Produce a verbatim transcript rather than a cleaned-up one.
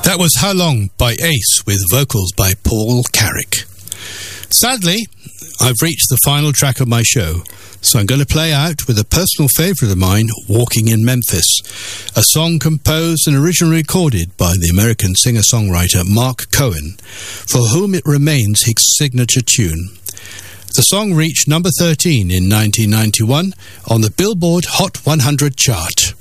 That was How Long by Ace with vocals by Paul Carrick. Sadly, I've reached the final track of my show, so I'm going to play out with a personal favourite of mine, Walking in Memphis, a song composed and originally recorded by the American singer-songwriter Mark Cohen, for whom it remains his signature tune. The song reached number thirteen in nineteen ninety-one on the Billboard Hot one hundred chart.